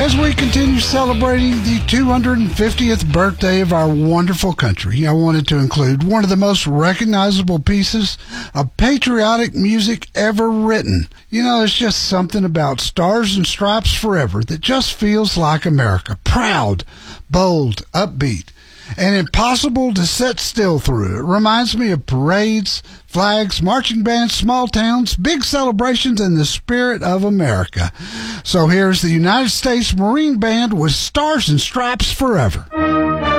As we continue celebrating the 250th birthday of our wonderful country, I wanted to include one of the most recognizable pieces of patriotic music ever written. You know, it's just something about Stars and Stripes Forever that just feels like America. Proud, bold, upbeat, and impossible to sit still through. It reminds me of parades, flags, marching bands, small towns, big celebrations, and the spirit of America. So here's the United States Marine Band with Stars and Stripes Forever.